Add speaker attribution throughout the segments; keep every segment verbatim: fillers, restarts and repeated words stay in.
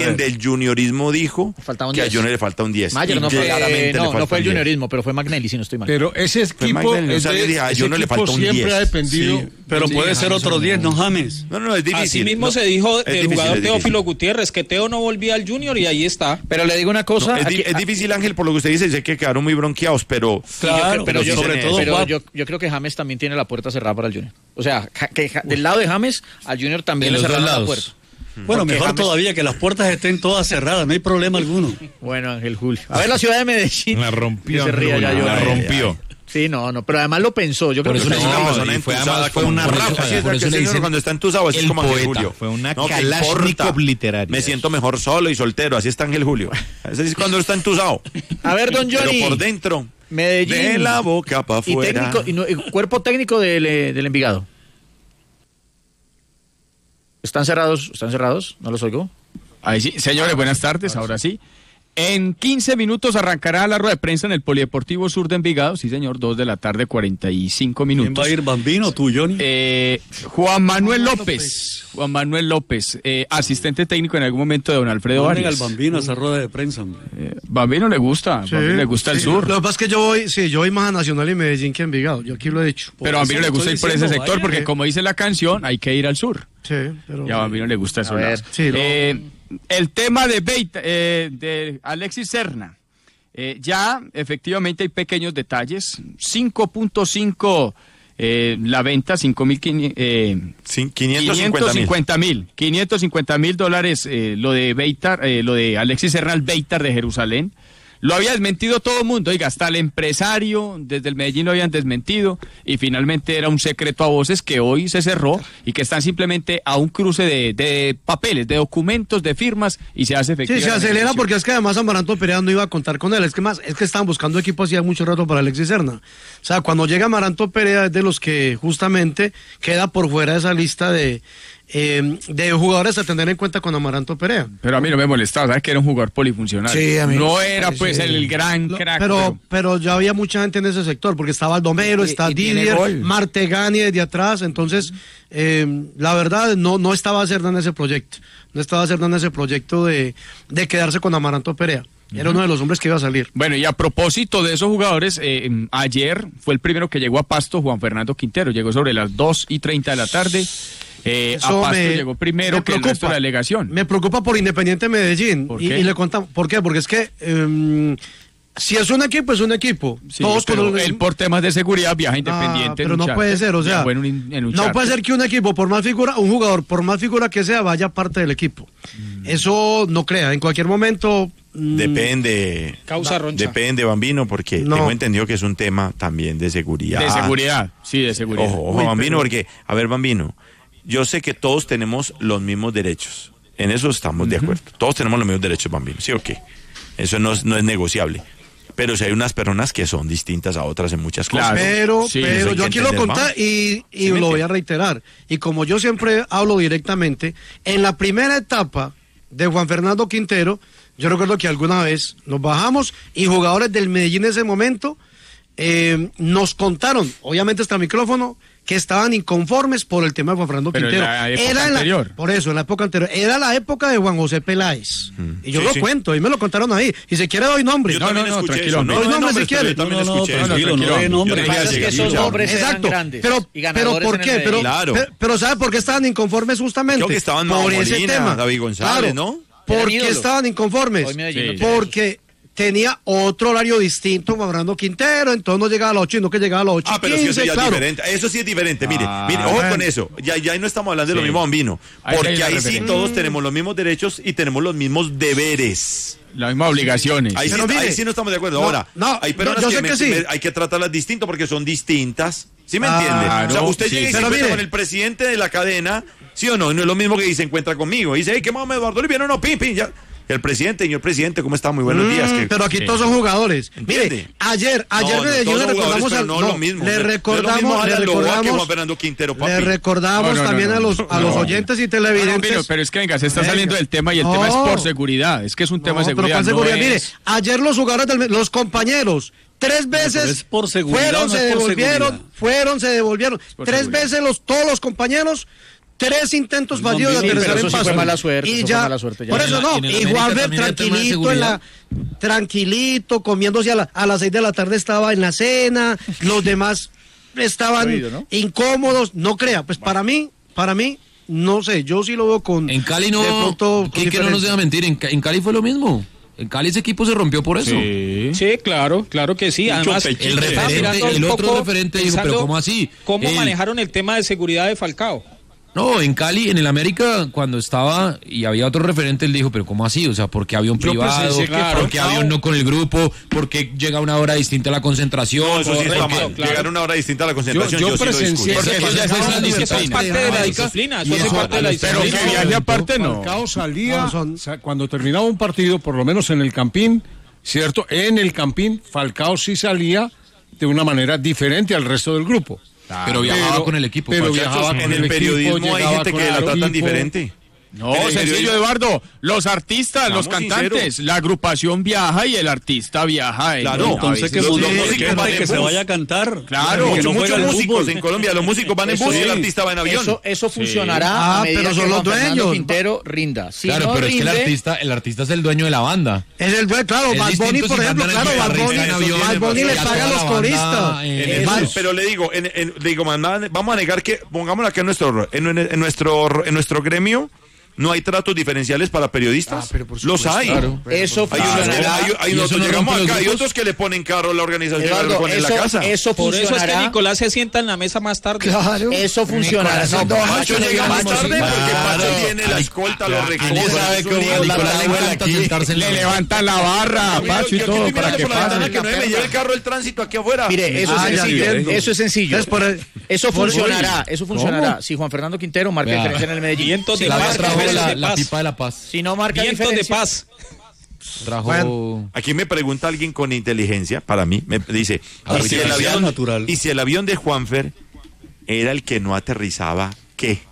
Speaker 1: alguien del juniorismo dijo que a Junior le falta un diez.
Speaker 2: Mayer, no, fue, eh, no, no fue el juniorismo, pero fue Magnelli, si no estoy mal.
Speaker 3: Pero ese equipo,
Speaker 1: Magnelli,
Speaker 3: es
Speaker 1: o sea,
Speaker 3: de,
Speaker 1: dije, a
Speaker 3: ese
Speaker 1: Junior le
Speaker 3: equipo
Speaker 1: falta un
Speaker 3: siempre
Speaker 1: diez.
Speaker 3: ha dependido.
Speaker 4: Sí, pero
Speaker 3: sí,
Speaker 4: puede ser otro diez, no James.
Speaker 1: No, no, es difícil.
Speaker 5: Así mismo
Speaker 1: no,
Speaker 5: se dijo del
Speaker 1: difícil,
Speaker 5: jugador Teófilo
Speaker 1: difícil.
Speaker 5: Gutiérrez, que Teo no volvía al Junior y ahí está.
Speaker 2: Pero le digo una cosa.
Speaker 1: No, es,
Speaker 2: aquí,
Speaker 1: di- es difícil, Ángel, por lo que usted dice, sé que quedaron muy bronqueados, pero...
Speaker 4: Claro,
Speaker 2: pero yo,
Speaker 4: sobre todo
Speaker 2: pero
Speaker 4: Juan.
Speaker 2: yo, yo creo que James también tiene la puerta cerrada para el Junior. O sea, ja- que ja- del lado de James, al Junior también
Speaker 3: De
Speaker 2: le
Speaker 3: los dos
Speaker 2: cerraron la
Speaker 3: lados.
Speaker 2: puerta.
Speaker 4: Bueno,
Speaker 2: Porque
Speaker 4: mejor
Speaker 2: James-
Speaker 4: todavía que las puertas estén todas cerradas, no hay problema alguno.
Speaker 2: Bueno, Ángel Julio. A ver la ciudad de Medellín.
Speaker 6: La rompió.
Speaker 2: Que se ría ya
Speaker 6: Ángel,
Speaker 2: yo.
Speaker 6: la
Speaker 2: Ay,
Speaker 6: rompió.
Speaker 2: Sí, no, no, pero además lo pensó. Yo creo
Speaker 6: Por
Speaker 2: que
Speaker 6: eso
Speaker 2: es
Speaker 6: le
Speaker 2: una
Speaker 6: digo,
Speaker 2: persona
Speaker 6: y fue
Speaker 2: entusada
Speaker 6: además fue
Speaker 2: como-
Speaker 6: una
Speaker 1: Por
Speaker 6: ráfaga.
Speaker 1: eso, así es
Speaker 6: Por
Speaker 1: que
Speaker 6: eso
Speaker 1: el
Speaker 6: le
Speaker 1: señor
Speaker 6: dicen
Speaker 1: cuando está entusado, así
Speaker 6: el
Speaker 1: es como Ángel
Speaker 6: poeta.
Speaker 1: Julio.
Speaker 6: Fue una
Speaker 1: No, ¿qué
Speaker 6: Kalashnikov
Speaker 1: importa?
Speaker 6: literaria.
Speaker 1: Me siento mejor solo y soltero, así está Ángel Julio. Ese es cuando está entusado.
Speaker 2: A ver, don Johnny.
Speaker 1: Pero por dentro,
Speaker 2: Medellín.
Speaker 1: de la boca para
Speaker 2: Y
Speaker 1: afuera.
Speaker 2: técnico, y no- y cuerpo técnico del, eh, del Envigado. ¿Están cerrados? ¿Están cerrados? ¿No los oigo?
Speaker 7: Ahí sí, señores, buenas tardes, ahora sí. En quince minutos arrancará la rueda de prensa en el Polideportivo Sur de Envigado, sí señor, dos de la tarde, cuarenta y cinco
Speaker 4: ¿Quién
Speaker 7: minutos.
Speaker 4: va a ir, Bambino, tú, Johnny?
Speaker 7: Eh, Juan Manuel López, Juan Manuel López, eh, asistente técnico en algún momento de don Alfredo
Speaker 4: Manden
Speaker 7: Arias.
Speaker 4: al Bambino a esa rueda de prensa, hombre.
Speaker 7: Eh, Bambino le gusta,
Speaker 8: Sí,
Speaker 7: Bambino le gusta el
Speaker 8: sí.
Speaker 7: sur.
Speaker 8: Lo que pasa es que yo voy, sí, yo voy más a Nacional y Medellín que a Envigado, yo aquí lo he dicho.
Speaker 7: Pero a Bambino le gusta ir por ese sector
Speaker 8: vaya.
Speaker 7: porque como dice la canción, hay que ir al sur.
Speaker 8: Sí, pero...
Speaker 7: Y a Bambino le gusta eso.
Speaker 2: A ver,
Speaker 8: sí, lo-
Speaker 7: eh, el tema de, Beita, eh, de Alexis Serna. Eh, ya efectivamente hay pequeños detalles. cinco punto cinco eh, la venta, cinco mil eh,
Speaker 1: Cin- quinientos cincuenta mil.
Speaker 7: quinientos cincuenta mil dólares eh, lo de Beitar, eh, lo de Alexis Serna al Beitar de Jerusalén. Lo había desmentido todo el mundo, oiga, hasta el empresario, desde el Medellín lo habían desmentido y finalmente era un secreto a voces que hoy se cerró y que están simplemente a un cruce de, de papeles, de documentos, de firmas y se hace efectivo.
Speaker 8: Sí, se acelera porque es que además Amaranto Perea no iba a contar con él. Es que más, es que estaban buscando equipo hacía mucho rato para Alexis Serna. O sea, cuando llega Amaranto Perea es de los que justamente queda por fuera de esa lista de, eh, de jugadores a tener en cuenta con Amaranto Perea.
Speaker 7: Pero a mí no me molestaba, ¿sabes? Que era un jugador polifuncional.
Speaker 8: Sí, a mí-
Speaker 7: no era
Speaker 8: sí,
Speaker 7: pues
Speaker 8: sí.
Speaker 7: el gran
Speaker 8: Lo-
Speaker 7: crack.
Speaker 8: Pero, pero ya había mucha gente en ese sector, porque estaba Aldomero,
Speaker 2: Y-
Speaker 8: está
Speaker 2: y tiene
Speaker 8: Didier,
Speaker 2: gol.
Speaker 8: Martegani desde atrás, entonces eh, la verdad no, no estaba Cerda en ese proyecto, no estaba Cerda en ese proyecto de, de quedarse con Amaranto Perea, era uno de los hombres que iba a salir.
Speaker 7: Bueno, y a propósito de esos jugadores, eh, ayer fue el primero que llegó a Pasto, Juan Fernando Quintero, llegó sobre las dos y treinta de la tarde. Eh, a
Speaker 8: Eso
Speaker 7: Pasto
Speaker 8: me-
Speaker 7: llegó primero
Speaker 8: me
Speaker 7: que el resto
Speaker 8: preocupa.
Speaker 7: de la delegación.
Speaker 8: Me preocupa por Independiente Medellín.
Speaker 7: ¿Por
Speaker 8: y,
Speaker 7: qué?
Speaker 8: y le contamos, ¿por qué? Porque es que eh, si es un equipo, es un equipo.
Speaker 7: Sí,
Speaker 8: Todos
Speaker 7: pero
Speaker 8: con el-
Speaker 7: él por temas de seguridad viaja independiente.
Speaker 8: Ah, pero
Speaker 7: en un
Speaker 8: no
Speaker 7: charter.
Speaker 8: puede ser, o sea,
Speaker 7: Viajó en un, en un
Speaker 8: no
Speaker 7: charter.
Speaker 8: puede ser que un equipo, por más figura, un jugador, por más figura que sea, vaya parte del equipo.
Speaker 7: Mm.
Speaker 8: Eso no crea, en cualquier momento... mm,
Speaker 1: Depende.
Speaker 5: Causa roncha.
Speaker 1: Depende, Bambino, porque
Speaker 8: No.
Speaker 1: tengo entendido que es un tema también de seguridad.
Speaker 7: De seguridad, sí, de seguridad.
Speaker 1: Ojo, ojo,
Speaker 8: Uy,
Speaker 1: Bambino,
Speaker 8: pero-
Speaker 1: porque, a ver, Bambino, yo sé que todos tenemos los mismos derechos. En eso estamos de acuerdo. Todos tenemos los mismos derechos, Bambino, ¿sí o qué? Eso no es, no es negociable. Pero si hay unas personas que son distintas a otras en muchas cosas.
Speaker 7: Claro.
Speaker 8: Pero,
Speaker 7: Sí, eso
Speaker 8: pero
Speaker 1: hay
Speaker 8: yo
Speaker 1: que
Speaker 8: aquí lo
Speaker 1: entender,
Speaker 8: conté
Speaker 1: vamos.
Speaker 8: y, y
Speaker 1: ¿Sí me
Speaker 8: lo voy a
Speaker 1: entiende?
Speaker 8: reiterar. Y como yo siempre hablo directamente, en la primera etapa de Juan Fernando Quintero, yo recuerdo que alguna vez nos bajamos y jugadores del Medellín en ese momento eh, nos contaron, obviamente extra micrófono, que estaban inconformes por el tema de Juan Fernando
Speaker 7: Pero en
Speaker 8: Quintero.
Speaker 7: la época
Speaker 8: Era en la-
Speaker 7: anterior.
Speaker 8: por eso, en la época anterior. Era la época de Juan José Peláez. Y yo
Speaker 1: Sí,
Speaker 8: lo
Speaker 1: sí.
Speaker 8: cuento, y me lo contaron ahí. Y si quiere doy nombre.
Speaker 1: Yo
Speaker 7: No,
Speaker 1: también
Speaker 7: no, no,
Speaker 1: escuché
Speaker 7: tranquilo,
Speaker 1: eso.
Speaker 7: no,
Speaker 8: no,
Speaker 1: hay
Speaker 8: no,
Speaker 1: nombres,
Speaker 8: si
Speaker 1: pero
Speaker 8: quiere.
Speaker 1: yo también
Speaker 4: No, no,
Speaker 1: escuché eso.
Speaker 4: tranquilo, no hay
Speaker 5: Lo
Speaker 4: nombre.
Speaker 5: que pasa es que esos nombres eran
Speaker 8: Exacto,
Speaker 5: grandes
Speaker 8: pero,
Speaker 5: y
Speaker 8: pero
Speaker 5: ganadores
Speaker 8: ¿por
Speaker 5: en el
Speaker 8: qué? Pero,
Speaker 5: Medellín.
Speaker 1: Claro.
Speaker 8: pero, pero ¿sabe por qué estaban inconformes justamente?
Speaker 1: Creo que estaban
Speaker 8: por
Speaker 1: Mao
Speaker 8: ese
Speaker 1: Molina,
Speaker 8: tema.
Speaker 1: David González,
Speaker 8: Claro,
Speaker 1: ¿no?
Speaker 8: ¿Por
Speaker 5: Eran
Speaker 8: qué
Speaker 5: ídolos.
Speaker 8: estaban inconformes?
Speaker 5: Hoy Medellín
Speaker 1: Sí.
Speaker 5: no tiene
Speaker 8: Porque tenía otro horario distinto Juan Fernando Quintero, entonces no llegaba a las ocho, sino que llegaba a las ocho
Speaker 1: Ah, pero
Speaker 8: y
Speaker 1: sí,
Speaker 8: quince,
Speaker 1: eso ya
Speaker 8: claro.
Speaker 1: es diferente. Eso sí es diferente. Mire,
Speaker 7: Ah,
Speaker 1: mire, ojo
Speaker 8: bueno.
Speaker 1: con eso. Ya, ya ahí no estamos hablando de lo
Speaker 7: Sí.
Speaker 1: mismo, Bambino.
Speaker 7: Ahí
Speaker 1: Porque
Speaker 7: hay una
Speaker 1: ahí sí
Speaker 7: referencia.
Speaker 1: todos tenemos los mismos derechos y tenemos los mismos deberes.
Speaker 7: Las mismas obligaciones.
Speaker 1: Ahí sí,
Speaker 8: Pero mire,
Speaker 1: ahí sí no estamos de acuerdo.
Speaker 8: no,
Speaker 1: Ahora,
Speaker 8: no,
Speaker 1: hay personas
Speaker 8: yo sé
Speaker 1: que, me-
Speaker 8: que sí.
Speaker 1: me- hay que tratarlas distinto porque son distintas. ¿Sí me
Speaker 8: Ah,
Speaker 1: entiende? O sea,
Speaker 7: no,
Speaker 1: usted
Speaker 7: sí.
Speaker 1: llega y se
Speaker 8: Pero
Speaker 1: encuentra
Speaker 8: mire.
Speaker 1: con el presidente de la cadena, ¿sí o no? Y no es lo mismo que dice encuentra conmigo. Y dice, hey, ¿qué más, Eduardo Oliviera? No, no, pim, pim, ya. El presidente, señor presidente, ¿cómo está? Muy buenos
Speaker 8: Mm,
Speaker 1: días. que-
Speaker 8: pero aquí
Speaker 7: Sí.
Speaker 8: todos son jugadores.
Speaker 1: ¿Entiende?
Speaker 8: Mire, ayer, ayer
Speaker 1: No, no,
Speaker 8: Medellín
Speaker 1: todos
Speaker 8: le
Speaker 1: son jugadores,
Speaker 8: recordamos
Speaker 1: pero
Speaker 8: al,
Speaker 1: no
Speaker 8: no,
Speaker 1: lo mismo.
Speaker 8: le
Speaker 1: No es lo
Speaker 8: recordamos,
Speaker 1: mismo
Speaker 8: le
Speaker 1: Alan Loboa que
Speaker 8: recordamos,
Speaker 1: Juan Fernando Quintero, papi.
Speaker 8: le recordamos
Speaker 7: No, no, no,
Speaker 8: también
Speaker 7: no,
Speaker 8: a los
Speaker 7: no,
Speaker 8: a los
Speaker 7: no.
Speaker 8: oyentes y
Speaker 7: No, no,
Speaker 8: televidentes.
Speaker 7: Pino, pero es que venga, se está
Speaker 8: Venga.
Speaker 7: saliendo del tema y el
Speaker 8: No.
Speaker 7: tema es por seguridad. Es que es un tema
Speaker 8: No,
Speaker 7: de
Speaker 8: pero
Speaker 7: seguridad.
Speaker 8: ¿cuál
Speaker 7: no
Speaker 8: seguridad? Mire,
Speaker 7: es-
Speaker 8: ayer los jugadores, del, los compañeros, tres
Speaker 4: pero
Speaker 8: veces
Speaker 4: es por seguridad,
Speaker 8: fueron,
Speaker 4: no
Speaker 8: se
Speaker 4: es por
Speaker 8: devolvieron,
Speaker 4: seguridad.
Speaker 8: fueron, se devolvieron.
Speaker 7: por
Speaker 8: Tres
Speaker 7: seguridad.
Speaker 8: veces los todos los compañeros tres intentos fallidos de
Speaker 2: sí,
Speaker 8: aterrizar
Speaker 2: pero
Speaker 8: en
Speaker 2: eso sí
Speaker 8: Pasto.
Speaker 2: fue mala suerte,
Speaker 8: y
Speaker 2: eso fue
Speaker 8: ya,
Speaker 2: mala suerte, ya.
Speaker 8: por
Speaker 2: Y en
Speaker 8: eso
Speaker 3: la-
Speaker 8: no,
Speaker 3: y en el
Speaker 8: y
Speaker 3: América
Speaker 8: Juanfer
Speaker 3: también el tema de
Speaker 8: tranquilito en la, tranquilito, comiéndose a, la- a las seis de la tarde estaba en la cena, los demás estaban
Speaker 2: Oído, ¿no?
Speaker 8: incómodos, no crea, pues para mí, para mí, no sé, yo sí lo veo con...
Speaker 3: En Cali no,
Speaker 8: de pronto, con
Speaker 3: que, que no nos
Speaker 8: diferencia.
Speaker 3: deja mentir, en, Ca- en Cali fue lo mismo. En Cali ese equipo se rompió por eso.
Speaker 5: Sí, claro, claro que sí. Además,
Speaker 1: Mucho
Speaker 3: El
Speaker 5: estaba
Speaker 3: referente,
Speaker 5: mirando
Speaker 3: el
Speaker 5: un
Speaker 3: otro
Speaker 5: poco
Speaker 3: referente dijo, pero
Speaker 5: pensando
Speaker 3: ¿cómo así?
Speaker 5: ¿Cómo
Speaker 3: El-
Speaker 5: manejaron el tema de seguridad de Falcao?
Speaker 3: No, en Cali, en el América, cuando estaba y había otro referente, él dijo, pero ¿cómo así? O sea, ¿por qué avión
Speaker 4: Yo
Speaker 3: privado?
Speaker 4: presencié que
Speaker 3: ¿Por qué
Speaker 4: Falcao-
Speaker 3: avión no con el grupo? ¿Por qué llega a una hora distinta a la concentración?
Speaker 1: No, eso sí está
Speaker 5: Correcto,
Speaker 1: mal.
Speaker 5: claro.
Speaker 1: Llegar a una hora distinta a la concentración,
Speaker 4: Yo-
Speaker 1: yo,
Speaker 4: yo
Speaker 1: sí lo
Speaker 4: presencié
Speaker 1: discuto.
Speaker 3: Porque eso ya es
Speaker 4: Falcao-
Speaker 3: la
Speaker 5: Es que eso es
Speaker 3: disciplina.
Speaker 5: parte de la
Speaker 3: Y
Speaker 5: disciplina. Eso
Speaker 3: eso-
Speaker 5: hace parte de la
Speaker 3: pero
Speaker 5: disciplina.
Speaker 7: que viaje aparte no.
Speaker 4: Falcao salía,
Speaker 8: No, son-
Speaker 4: o sea, cuando terminaba un partido, por lo menos en el Campín, ¿cierto? En el Campín, Falcao sí salía de una manera diferente al resto del grupo.
Speaker 3: Pero viajaba
Speaker 4: Pero-
Speaker 3: con el equipo.
Speaker 4: pero
Speaker 3: muchachos.
Speaker 4: viajaba
Speaker 1: En
Speaker 4: con
Speaker 1: el
Speaker 4: el
Speaker 1: periodismo
Speaker 4: equipo,
Speaker 1: hay
Speaker 4: llegaba
Speaker 1: gente
Speaker 4: con
Speaker 1: que la
Speaker 4: el
Speaker 1: tratan
Speaker 4: equipo.
Speaker 1: diferente.
Speaker 7: No,
Speaker 1: En el
Speaker 7: sencillo,
Speaker 1: periodismo-
Speaker 7: Eduardo. Los artistas,
Speaker 1: Seamos
Speaker 7: los cantantes,
Speaker 1: sinceros.
Speaker 7: la agrupación viaja y el artista viaja. eh,
Speaker 1: Claro,
Speaker 7: no,
Speaker 4: Entonces,
Speaker 7: a
Speaker 4: que,
Speaker 7: veces-
Speaker 1: los-
Speaker 4: los
Speaker 1: los músicos
Speaker 4: músicos
Speaker 1: van en
Speaker 4: que se
Speaker 1: bus.
Speaker 4: vaya a cantar.
Speaker 7: Claro,
Speaker 4: que
Speaker 1: Muchos,
Speaker 4: no juega
Speaker 1: muchos
Speaker 4: al
Speaker 1: músicos
Speaker 4: fútbol.
Speaker 1: en Colombia, los músicos van en
Speaker 2: Eso
Speaker 1: bus y el
Speaker 2: sí.
Speaker 1: artista va en avión.
Speaker 2: Eso, eso funcionará
Speaker 8: Ah,
Speaker 2: a medida
Speaker 8: pero son
Speaker 2: que
Speaker 8: los
Speaker 2: Juan Fernando
Speaker 8: dueños.
Speaker 2: Quintero rinda. Si
Speaker 3: Claro,
Speaker 2: no
Speaker 3: pero es que el
Speaker 2: rinde,
Speaker 3: artista, el artista es el dueño de la banda.
Speaker 8: Es el dueño, claro,
Speaker 3: Es
Speaker 8: Bad Bunny,
Speaker 3: distinto
Speaker 8: por
Speaker 3: si
Speaker 8: ejemplo,
Speaker 3: mandan
Speaker 8: claro,
Speaker 3: el
Speaker 8: Bad
Speaker 3: guitarrista
Speaker 8: Bunny,
Speaker 3: en avión,
Speaker 8: Bad Bunny
Speaker 3: y
Speaker 8: le
Speaker 3: a
Speaker 8: paga a
Speaker 3: toda
Speaker 8: los
Speaker 3: la banda
Speaker 8: coristas.
Speaker 3: en-
Speaker 1: En
Speaker 3: en
Speaker 1: el
Speaker 8: Bad-
Speaker 1: bus, pero le digo, en, en- le digo, man, vamos a negar que, pongámoslo acá en nuestro, en, en- en nuestro, en nuestro gremio, no hay tratos diferenciales para periodistas. Los hay.
Speaker 3: Claro.
Speaker 2: eso
Speaker 1: Hay unos que,
Speaker 2: funcionará.
Speaker 1: hay, hay
Speaker 3: Y
Speaker 1: nosotros
Speaker 3: eso no
Speaker 1: llegamos
Speaker 3: rompe los
Speaker 1: acá, hay
Speaker 3: grupos.
Speaker 1: otros que le ponen carro a la organización y
Speaker 2: Eduardo,
Speaker 1: lo ponen en la
Speaker 2: eso,
Speaker 1: casa.
Speaker 2: eso
Speaker 5: Por eso es que
Speaker 2: funcionará.
Speaker 5: Nicolás se sienta en la mesa más tarde.
Speaker 8: Claro.
Speaker 2: Eso funcionará. No,
Speaker 1: Pacho llega más
Speaker 2: digamos,
Speaker 1: tarde porque
Speaker 3: Claro.
Speaker 1: Pacho tiene la escolta, lo recoge.
Speaker 3: Nadie sabe cómo a Nicolás le encanta sentarse en la
Speaker 7: Le
Speaker 3: mesa.
Speaker 7: levantan la barra,
Speaker 1: Mira,
Speaker 7: Pacho y
Speaker 1: yo aquí
Speaker 7: todo
Speaker 1: estoy
Speaker 7: para
Speaker 1: mirando
Speaker 7: que
Speaker 1: por la ventana
Speaker 7: pase.
Speaker 1: que no me lleve el carro el tránsito aquí afuera.
Speaker 2: Mire, eso
Speaker 8: Ah,
Speaker 2: es
Speaker 8: ya
Speaker 2: sencillo.
Speaker 8: entiendo.
Speaker 2: Eso es sencillo.
Speaker 8: Entonces, por el-
Speaker 2: Eso
Speaker 8: por-
Speaker 2: funcionará. Eso funcionará. Si Juan Fernando Quintero marca
Speaker 3: Vea.
Speaker 2: diferencia en el Medellín.
Speaker 5: Vientos de
Speaker 2: Si no
Speaker 5: paz,
Speaker 3: La
Speaker 2: marca
Speaker 5: trajo
Speaker 3: trajo
Speaker 2: diferencia-
Speaker 3: la,
Speaker 5: de
Speaker 3: la
Speaker 5: paz.
Speaker 3: pipa de la paz.
Speaker 2: si no marca
Speaker 5: Vientos de
Speaker 2: diferencia.
Speaker 5: paz.
Speaker 3: Trajo...
Speaker 8: Bueno.
Speaker 1: Aquí me pregunta alguien con inteligencia, para mí, me dice, ¿y si, el
Speaker 4: Artificial,
Speaker 1: avión,
Speaker 4: natural.
Speaker 1: y si el avión de Juanfer era el que no aterrizaba, ¿qué?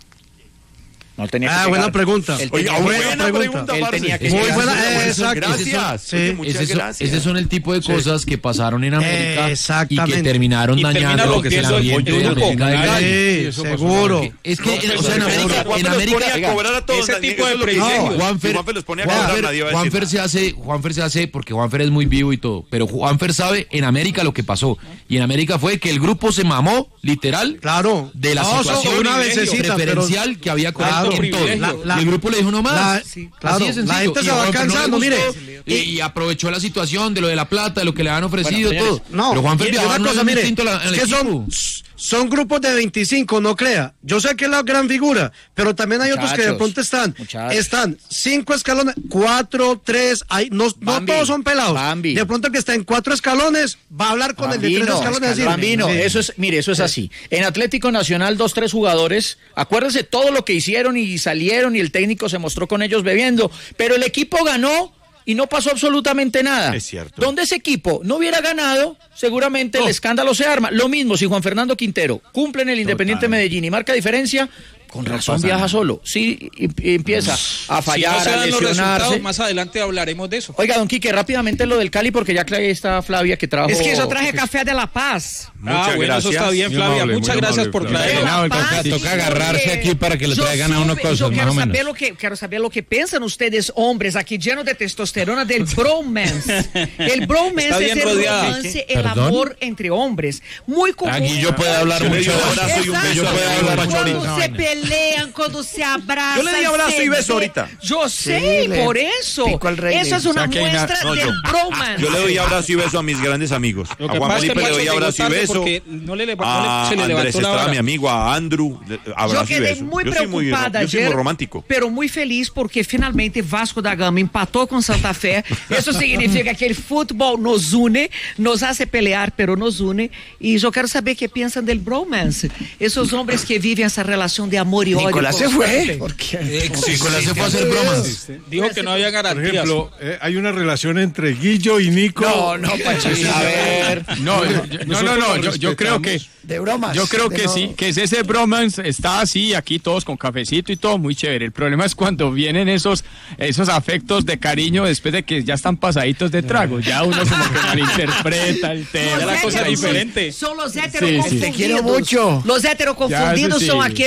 Speaker 2: No tenía que
Speaker 8: Ah,
Speaker 2: llegar.
Speaker 8: buena pregunta.
Speaker 2: Él
Speaker 1: Oiga,
Speaker 2: tenía-
Speaker 1: buena pregunta,
Speaker 2: Él
Speaker 1: parce.
Speaker 2: tenía que
Speaker 8: Muy
Speaker 2: llegar.
Speaker 8: buena,
Speaker 1: Muy buena,
Speaker 8: exacto.
Speaker 1: Gracias.
Speaker 8: Sí.
Speaker 1: Oye, muchas
Speaker 3: Ese son,
Speaker 1: gracias.
Speaker 3: ese son el tipo de cosas que pasaron en América y
Speaker 8: Exactamente.
Speaker 3: que terminaron
Speaker 5: Y termina
Speaker 3: dañando lo que es el
Speaker 5: rompiendo el
Speaker 3: ambiente de
Speaker 5: grupo.
Speaker 3: América de Cali.
Speaker 8: Sí, seguro.
Speaker 3: Es que, en- o sea, en América, en
Speaker 1: Juanfer los
Speaker 3: América,
Speaker 1: pone a cobrar a todos.
Speaker 5: ese
Speaker 1: Daniel,
Speaker 5: tipo de
Speaker 1: eso es lo que
Speaker 5: privilegios.
Speaker 1: dice.
Speaker 3: No, Juanfer,
Speaker 1: Si Juanfer los pone a cobrar,
Speaker 3: Juanfer-
Speaker 1: nadie va a decir
Speaker 3: Juanfer
Speaker 1: nada.
Speaker 3: se hace, Juanfer se hace porque Juanfer es muy vivo y todo, pero Juanfer sabe en América lo que pasó. Y en América fue que el grupo se mamó, literal,
Speaker 8: Claro.
Speaker 3: de la
Speaker 8: No,
Speaker 3: situación
Speaker 8: solo una vececita, pero-
Speaker 3: preferencial que había con
Speaker 8: Claro.
Speaker 3: en todo.
Speaker 8: La- la-
Speaker 3: y el grupo le dijo no más.
Speaker 8: la-
Speaker 3: Sí,
Speaker 8: claro,
Speaker 3: así de sencillo.
Speaker 8: la gente
Speaker 3: Y
Speaker 8: se
Speaker 3: a
Speaker 8: va
Speaker 3: Juanfer no le
Speaker 8: cansando,
Speaker 3: gustó,
Speaker 8: mire.
Speaker 3: Y, y aprovechó la situación de lo de la plata, de lo que le habían ofrecido,
Speaker 2: Bueno,
Speaker 3: todo.
Speaker 8: No,
Speaker 3: pero Juanfer
Speaker 8: y
Speaker 3: viajaba
Speaker 8: una
Speaker 3: en un
Speaker 8: cosa,
Speaker 3: avión
Speaker 8: mire,
Speaker 3: distinto a la- al
Speaker 8: es que
Speaker 3: equipo.
Speaker 8: son, son grupos de veinticinco, no crea. Yo sé que es la gran figura, pero también hay otros que de
Speaker 2: Muchachos,
Speaker 8: pronto están,
Speaker 2: muchachos.
Speaker 8: están cinco escalones, cuatro, tres, hay, no, no
Speaker 2: Bambi,
Speaker 8: todos son pelados.
Speaker 2: Bambi.
Speaker 8: De pronto el que está en cuatro escalones va a hablar con el de tres escalones. y decir,
Speaker 2: Bambino,
Speaker 8: sí.
Speaker 2: eso es, mire, eso es así. En Atlético Nacional, dos, tres jugadores, acuérdense todo lo que hicieron y salieron y el técnico se mostró con ellos bebiendo, pero el equipo ganó y no pasó absolutamente nada.
Speaker 1: Es cierto.
Speaker 2: Donde ese equipo no hubiera ganado, seguramente el escándalo se arma. Lo mismo si Juan Fernando Quintero cumple en el Independiente Medellín y marca diferencia, con razón viaja solo. Sí, y, y empieza a
Speaker 5: Si no
Speaker 2: fallar,
Speaker 5: se
Speaker 2: a
Speaker 5: dan los
Speaker 2: lesionarse.
Speaker 5: resultados, más adelante hablaremos de eso.
Speaker 2: Oiga, don Quique, rápidamente lo del Cali, porque ya ahí está Flavia que trajo...
Speaker 6: Es que yo traje café de La Paz.
Speaker 1: Muchas
Speaker 5: ah, bueno, eso está
Speaker 1: gracias.
Speaker 5: bien,
Speaker 7: Muy
Speaker 5: Flavia.
Speaker 7: amable,
Speaker 5: Muchas
Speaker 7: muy
Speaker 5: gracias
Speaker 7: amable,
Speaker 5: por
Speaker 7: Flavia.
Speaker 5: traerlo.
Speaker 7: No,
Speaker 6: La
Speaker 7: toca-
Speaker 6: Paz,
Speaker 7: toca
Speaker 6: sí,
Speaker 7: agarrarse
Speaker 6: porque
Speaker 7: aquí para que le
Speaker 6: yo
Speaker 7: traigan a uno
Speaker 6: supe-
Speaker 7: cosas,
Speaker 6: Yo
Speaker 7: más
Speaker 6: quiero
Speaker 7: o menos.
Speaker 6: saber lo que quiero saber lo que piensan ustedes hombres aquí llenos de testosterona del bromance. El bromance
Speaker 5: Está
Speaker 6: es
Speaker 5: bien
Speaker 6: el
Speaker 5: rodeada.
Speaker 6: romance, el
Speaker 7: ¿Perdón?
Speaker 6: amor entre hombres. Muy común.
Speaker 7: Aquí yo puedo hablar
Speaker 1: Yo le
Speaker 7: mucho
Speaker 1: di un
Speaker 7: de
Speaker 1: abrazo y un
Speaker 6: Exacto.
Speaker 1: beso.
Speaker 7: Yo puedo
Speaker 1: a
Speaker 7: hablar
Speaker 1: Pacho
Speaker 7: mucho.
Speaker 1: ahorita.
Speaker 6: Cuando se pelean, cuando se abrazan.
Speaker 1: Yo le di abrazo
Speaker 6: se
Speaker 1: y beso
Speaker 6: be-
Speaker 1: ahorita.
Speaker 6: Yo sé,
Speaker 8: Sí, le
Speaker 6: por eso.
Speaker 8: picó el rey.
Speaker 6: Eso es una
Speaker 7: O sea, que hay una-
Speaker 6: muestra
Speaker 1: No, yo-
Speaker 6: del bromance.
Speaker 1: Yo le doy abrazo y beso a mis grandes amigos.
Speaker 5: Lo
Speaker 1: A
Speaker 5: que
Speaker 1: Juan
Speaker 5: pasa es que
Speaker 1: Felipe le
Speaker 5: Pacho
Speaker 1: doy
Speaker 5: llegó
Speaker 1: abrazo y
Speaker 5: tarde
Speaker 1: beso.
Speaker 5: porque no le, leva- no
Speaker 1: A
Speaker 5: le- se le
Speaker 1: Andrés
Speaker 5: levantó la
Speaker 1: Estrada,
Speaker 5: hora.
Speaker 1: mi amigo, a Andrew, le- abrazo
Speaker 6: Yo
Speaker 1: y
Speaker 6: quedé
Speaker 1: beso.
Speaker 6: muy
Speaker 1: Yo soy muy,
Speaker 6: preocupada
Speaker 1: yo soy muy
Speaker 6: ayer,
Speaker 1: romántico.
Speaker 6: pero muy feliz porque finalmente Vasco da Gama empatou con Santa Fe. Eso significa que el fútbol nos une, nos hace pelear, pero nos une. Y yo quiero saber qué piensan del bromance. Esos hombres que viven esa relación de amor y odio.
Speaker 8: Nicolás se fue.
Speaker 6: constante.
Speaker 3: Nicolás se fue a hacer bromas.
Speaker 5: Dijo que no había
Speaker 4: Por
Speaker 5: garantías.
Speaker 4: ejemplo, eh, hay una relación entre Guillo y Nico.
Speaker 2: No, no, Pachito. A ver.
Speaker 7: No, yo- yo- no, no, no, yo, yo creo que
Speaker 8: De bromas.
Speaker 7: yo creo
Speaker 8: de
Speaker 7: que
Speaker 8: no-
Speaker 7: sí, que es ese bromance, está así, aquí todos con cafecito y todo, muy chévere. El problema es cuando vienen esos, esos afectos de cariño después de que ya están pasaditos de trago. Ya uno como que malinterpreta el tema.
Speaker 5: Ya la cosa es
Speaker 6: héteros
Speaker 5: diferente.
Speaker 6: Son los héteros
Speaker 7: Sí, sí.
Speaker 6: confundidos.
Speaker 7: Te quiero mucho.
Speaker 6: Los héteros
Speaker 7: Ya,
Speaker 6: confundidos
Speaker 7: eso sí.
Speaker 6: son aquellos que
Speaker 7: Eso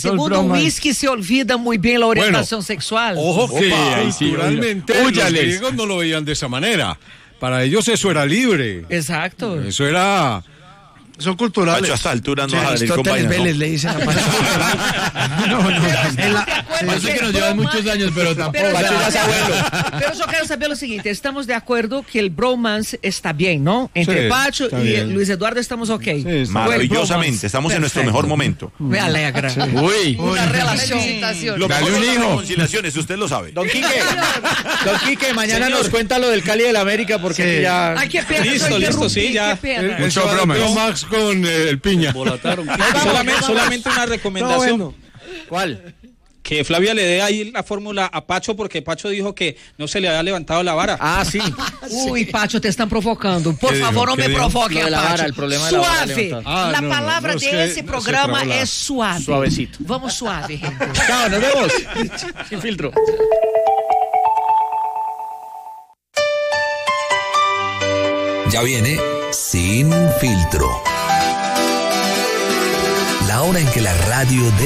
Speaker 6: segundo whisky se olvida muy bien la orientación
Speaker 4: Bueno,
Speaker 6: sexual.
Speaker 4: Ojo que
Speaker 7: Opa, ahí sí,
Speaker 4: culturalmente
Speaker 7: oye.
Speaker 4: los
Speaker 7: Úyales.
Speaker 4: griegos no lo veían de esa manera. Para ellos eso era libre.
Speaker 6: Exacto.
Speaker 4: Eso era...
Speaker 8: Son culturales.
Speaker 1: Pacho, a esta altura no vas a salir con
Speaker 9: Aristóteles
Speaker 1: vainas, ¿no?
Speaker 9: Vélez le dicen a Pacho.
Speaker 8: no, no. En la-
Speaker 3: Yo sé que nos llevan muchos años, pero tampoco.
Speaker 6: Pero,
Speaker 2: Pacho ya es abuelo.
Speaker 6: pero yo quiero saber lo siguiente, estamos de acuerdo que el bromance está bien, ¿no? Entre
Speaker 4: Sí,
Speaker 6: Pacho
Speaker 4: está
Speaker 6: y
Speaker 4: bien.
Speaker 6: Luis Eduardo estamos ok.
Speaker 4: está
Speaker 1: Maravillosamente, estamos en nuestro mejor momento.
Speaker 6: Me alegra.
Speaker 7: Uy,
Speaker 6: Una relación.
Speaker 1: Lo
Speaker 7: Dale
Speaker 1: mejor
Speaker 7: un
Speaker 1: son las
Speaker 7: hijo.
Speaker 1: reconciliaciones, usted lo sabe.
Speaker 2: Don Quique, Don Quique, mañana nos cuenta lo del Cali del América porque
Speaker 8: Sí.
Speaker 2: aquí ya...
Speaker 6: Ay, qué pena.
Speaker 5: Listo,
Speaker 6: yo
Speaker 5: listo, sí,
Speaker 6: interrumpí,
Speaker 5: ya.
Speaker 6: Qué pena.
Speaker 7: Mucho
Speaker 4: Eso
Speaker 7: broma.
Speaker 4: adaptó Max con eh, el piña.
Speaker 5: solamente, solamente una recomendación.
Speaker 8: No, bueno.
Speaker 2: ¿Cuál?
Speaker 5: Que Flavia le dé ahí la fórmula a Pacho, porque Pacho dijo que no se le había levantado la vara.
Speaker 2: Ah, sí.
Speaker 6: Uy, Pacho, te están provocando. Por
Speaker 4: ¿Qué dijo?
Speaker 6: favor, no
Speaker 4: ¿Qué
Speaker 6: me
Speaker 4: dijo?
Speaker 6: provoque
Speaker 2: Lo de
Speaker 6: a
Speaker 2: la
Speaker 6: Pacho.
Speaker 2: vara, el problema de la vara
Speaker 6: Suave.
Speaker 2: levantada.
Speaker 4: Ah,
Speaker 6: la
Speaker 4: no, no,
Speaker 6: palabra
Speaker 4: no, es
Speaker 6: de
Speaker 4: que
Speaker 6: ese
Speaker 4: se
Speaker 6: programa
Speaker 4: trabó la-
Speaker 6: es suave.
Speaker 2: Suavecito.
Speaker 6: Vamos suave, gente.
Speaker 2: Chao, nos vemos. Sin filtro.
Speaker 10: Ya viene Sin Filtro. La hora en que la radio de